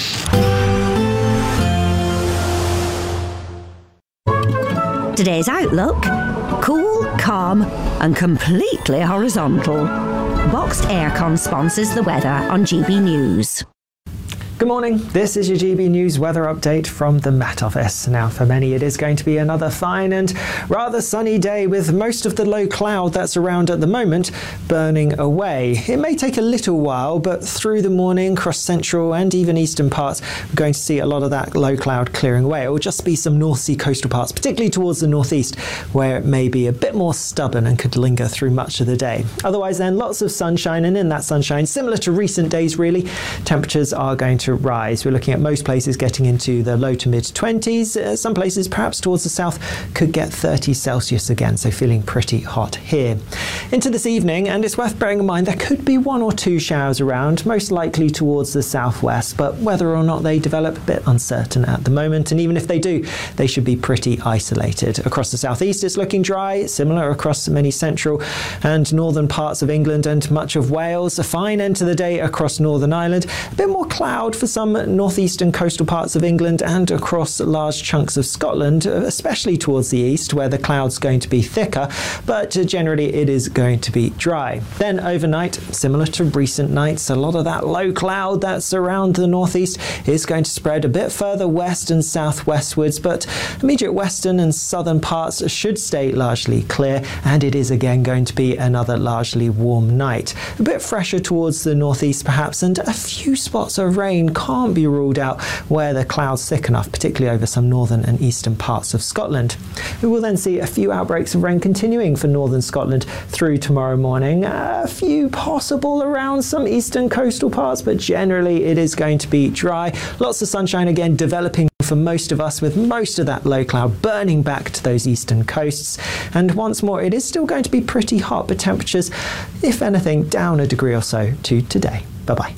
Today's outlook: cool, calm and completely horizontal. Boxed Aircon sponsors the weather on GB News. Good morning, this is your GB News weather update from the Met Office. Now, for many it is going to be another fine and rather sunny day, with most of the low cloud that's around at the moment burning away. It may take a little while, but through the morning, across central and even eastern parts, we're going to see a lot of that low cloud clearing away. It will just be some North Sea coastal parts, particularly towards the northeast, where it may be a bit more stubborn and could linger through much of the day. Otherwise then, lots of sunshine, and in that sunshine, similar to recent days really, temperatures are going to rise. We're looking at most places getting into the low to mid 20s. Some places, perhaps towards the south, could get 30 Celsius again, so feeling pretty hot here. Into this evening, and it's worth bearing in mind there could be 1 or 2 showers around, most likely towards the southwest, but whether or not they develop, a bit uncertain at the moment, and even if they do, they should be pretty isolated. Across the southeast it's looking dry, similar across many central and northern parts of England and much of Wales. A fine end to the day across Northern Ireland, a bit more cloud for some northeastern coastal parts of England and across large chunks of Scotland, especially towards the east where the cloud's going to be thicker, but generally it is going to be dry. Then overnight, similar to recent nights, a lot of that low cloud that's around the northeast is going to spread a bit further west and southwestwards, but immediate western and southern parts should stay largely clear, and it is again going to be another largely warm night. A bit fresher towards the northeast perhaps, and a few spots of rain can't be ruled out where the cloud's thick enough, particularly over some northern and eastern parts of Scotland. We will then see a few outbreaks of rain continuing for northern Scotland through tomorrow morning. A few possible around some eastern coastal parts, but generally it is going to be dry. Lots of sunshine again developing for most of us, with most of that low cloud burning back to those eastern coasts. And once more, it is still going to be pretty hot, but temperatures, if anything, down a degree or so to today. Bye-bye.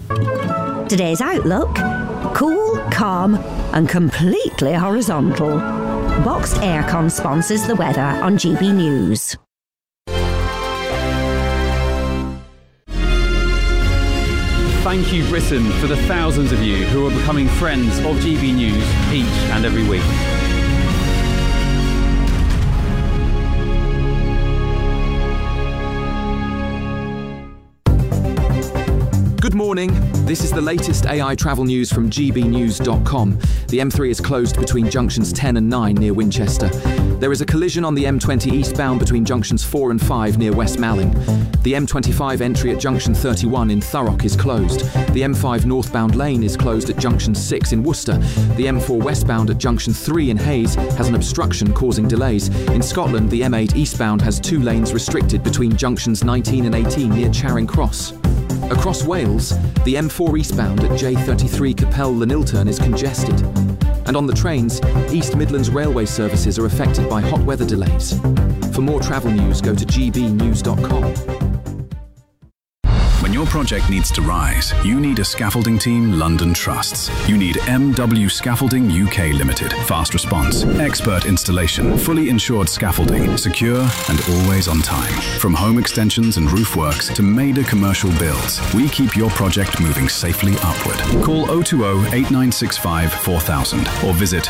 Today's outlook: cool, calm and completely horizontal. Boxed Aircon sponsors the weather on GB News. Thank you, Britain, for the thousands of you who are becoming friends of GB News each and every week. Good morning. This is the latest AI travel news from gbnews.com. The M3 is closed between junctions 10 and 9 near Winchester. There is a collision on the M20 eastbound between junctions 4 and 5 near West Malling. The M25 entry at junction 31 in Thurrock is closed. The M5 northbound lane is closed at junction 6 in Worcester. The M4 westbound at junction 3 in Hayes has an obstruction causing delays. In Scotland, the M8 eastbound has 2 lanes restricted between junctions 19 and 18 near Charing Cross. Across Wales, the M4 eastbound at J33 Capel Llanilturn is congested. And on the trains, East Midlands railway services are affected by hot weather delays. For more travel news, go to gbnews.com. When your project needs to rise, you need a scaffolding team London trusts. You need MW Scaffolding UK Limited. Fast response, expert installation, fully insured scaffolding, secure and always on time. From home extensions and roof works to major commercial builds, we keep your project moving safely upward. Call 020 8965 4000 or visit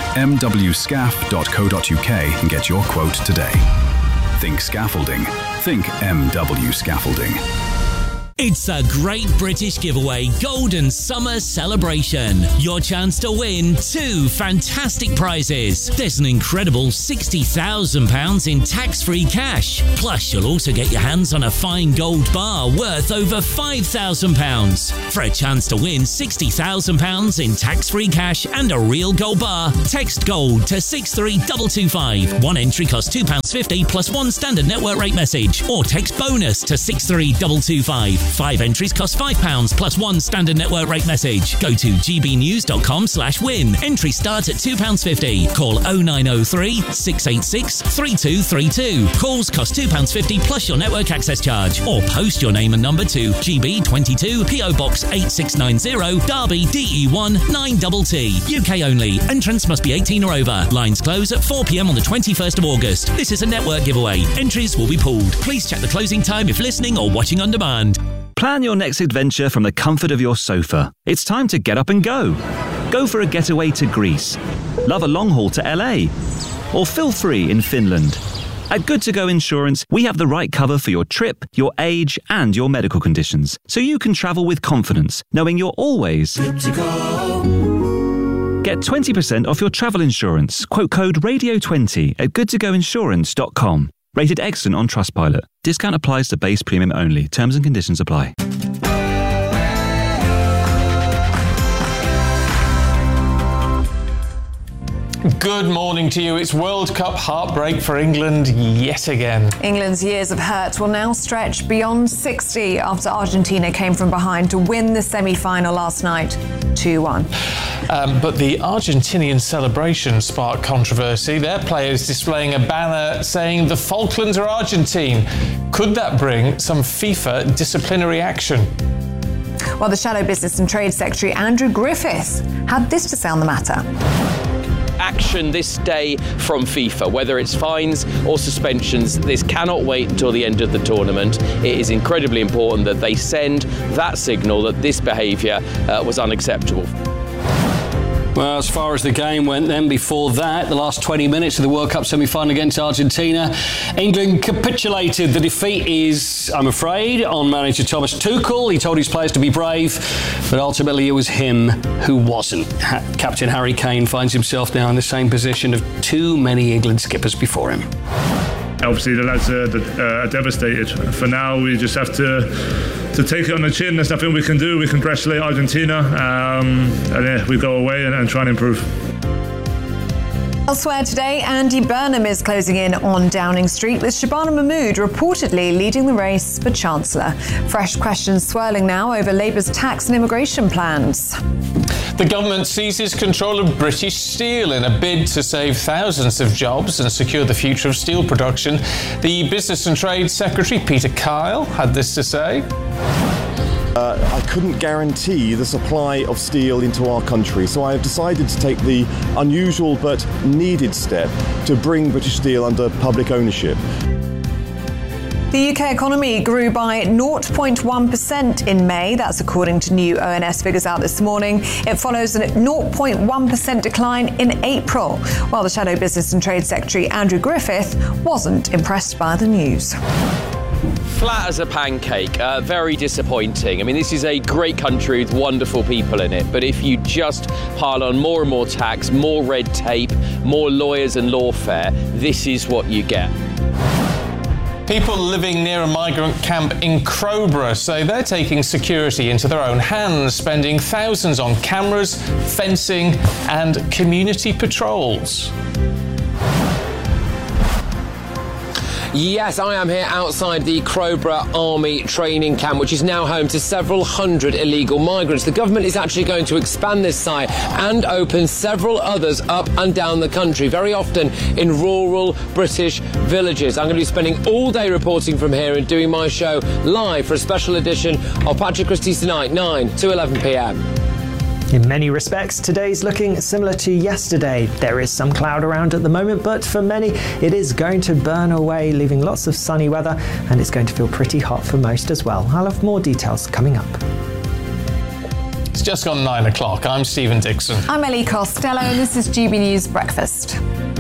mwscaf.co.uk and get your quote today. Think scaffolding. Think MW Scaffolding. It's a great British giveaway Golden Summer Celebration. Your chance to win 2 fantastic prizes. There's an incredible £60,000 in tax-free cash. Plus, you'll also get your hands on a fine gold bar worth over £5,000. For a chance to win £60,000 in tax-free cash and a real gold bar, text GOLD to 63225. One entry costs £2.50 plus 1 standard network rate message. Or text BONUS to 63225. 5 entries cost £5 plus 1 standard network rate message. Go to gbnews.com/win. Entry starts at £2.50. Call 0903 686 3232. Calls cost £2.50 plus your network access charge. Or post your name and number to GB22 PO Box 8690 Derby DE1 9TT. UK only. Entrance must be 18 or over. Lines close at 4 p.m. on the 21st of August. This is a network giveaway. Entries will be pooled. Please check the closing time if listening or watching on demand. Plan your next adventure from the comfort of your sofa. It's time to get up and go. Go for a getaway to Greece. Love a long haul to LA. Or feel free in Finland. At Good To Go Insurance, we have the right cover for your trip, your age, and your medical conditions. So you can travel with confidence, knowing you're always good to go. Get 20% off your travel insurance. Quote code RADIO20 at goodtogoinsurance.com. Rated excellent on Trustpilot. Discount applies to base premium only. Terms and conditions apply. Good morning to you. It's World Cup heartbreak for England yet again. England's years of hurt will now stretch beyond 60 after Argentina came from behind to win the semi-final last night, 2-1. But the Argentinian celebration sparked controversy. Their players displaying a banner saying the Falklands are Argentine. Could that bring some FIFA disciplinary action? Well, the Shadow Business and Trade Secretary Andrew Griffith had this to say on the matter. Action this day from FIFA, whether it's fines or suspensions. This cannot wait until the end of the tournament. It is incredibly important that they send that signal that this behaviour was unacceptable. Well, as far as the game went then, before that, the last 20 minutes of the World Cup semi-final against Argentina, England capitulated. The defeat is, I'm afraid, on manager Thomas Tuchel. He told his players to be brave, but ultimately it was him who wasn't. Captain Harry Kane finds himself now in the same position of too many England skippers before him. Obviously, the lads are devastated. For now, we just have to take it on the chin. There's nothing we can do. We congratulate Argentina, and yeah, we go away and try and improve. Elsewhere today, Andy Burnham is closing in on Downing Street, with Shabana Mahmood reportedly leading the race for Chancellor. Fresh questions swirling now over Labour's tax and immigration plans. The government seizes control of British Steel in a bid to save thousands of jobs and secure the future of steel production. The Business and Trade Secretary, Peter Kyle, had this to say. I couldn't guarantee the supply of steel into our country, so I have decided to take the unusual but needed step to bring British Steel under public ownership. The UK economy grew by 0.1% in May. That's according to new ONS figures out this morning. It follows a 0.1% decline in April, while the Shadow Business and Trade Secretary Andrew Griffith wasn't impressed by the news. Flat as a pancake, very disappointing. I mean, this is a great country with wonderful people in it, but if you just pile on more and more tax, more red tape, more lawyers and lawfare, this is what you get. People living near a migrant camp in Crowborough say they're taking security into their own hands, spending thousands on cameras, fencing and community patrols. Yes, I am here outside the Crowborough Army training camp, which is now home to several hundred illegal migrants. The government is actually going to expand this site and open several others up and down the country, very often in rural British villages. I'm going to be spending all day reporting from here and doing my show live for a special edition of Patrick Christie's Tonight, 9 to 11 p.m. In many respects, today's looking similar to yesterday. There is some cloud around at the moment, but for many, it is going to burn away, leaving lots of sunny weather, and it's going to feel pretty hot for most as well. I'll have more details coming up. It's just gone 9 o'clock. I'm Stephen Dixon. I'm Ellie Costello, and this is GB News Breakfast.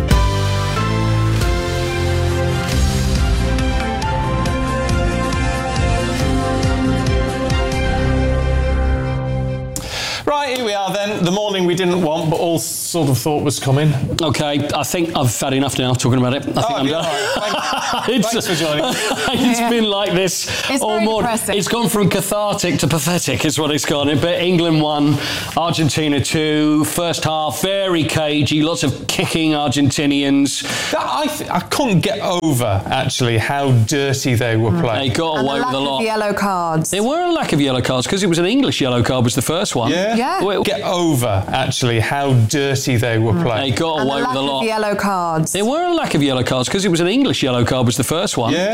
Right, here we are then. The morning we didn't want, but all sort of thought was coming. OK, I think I've had enough now talking about it. I think I'm done. Right. Thanks for joining. It's been like this all morning. It's gone from cathartic to pathetic is what it's gone. But England won, Argentina 2. First half, very cagey, lots of kicking Argentinians. I couldn't get over, actually, how dirty they were playing. They got away with a lot. And the lack of yellow cards. There were a lack of yellow cards because it was an English yellow card was the first one. Yeah. Get over, actually, how dirty they were playing. They got away with a lot. Yellow cards. There were a lack of yellow cards because it was an English yellow card was the first one. Yeah.